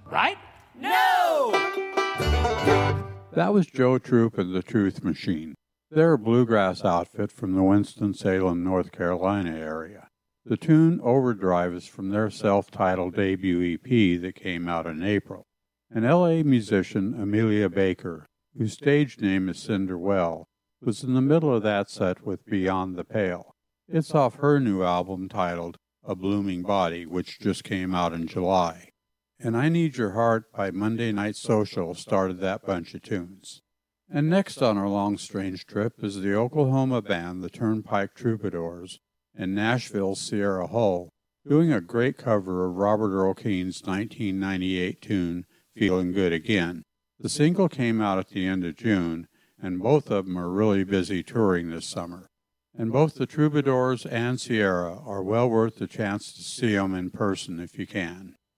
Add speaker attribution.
Speaker 1: right? No!
Speaker 2: That was Joe Troop and the Truth Machine. They're a bluegrass outfit from the Winston-Salem, North Carolina area. The tune Overdrive is from their self-titled debut EP that came out in April. An L.A. musician, Amelia Baker, whose stage name is Cinderwell, was in the middle of that set with Beyond the Pale. It's off her new album titled A Blooming Body, which just came out in July. And I Need Your Heart by Monday Night Social started that bunch of tunes. And next on our long, strange trip is the Oklahoma band, the Turnpike Troubadours, and Nashville's Sierra Hull, doing a great cover of Robert Earl Keen's 1998 tune, Feeling Good Again. The single came out at the end of June, and both of them are really busy touring this summer. And both the Troubadours and Sierra are well worth the chance to see them in person if you can.